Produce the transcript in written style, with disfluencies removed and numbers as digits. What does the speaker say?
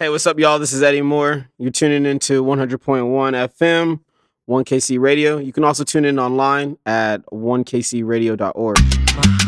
Hey, what's up, y'all? This is Eddie Moore. You're tuning into 100.1 FM, 1KC Radio. You can also tune in online at 1kcradio.org.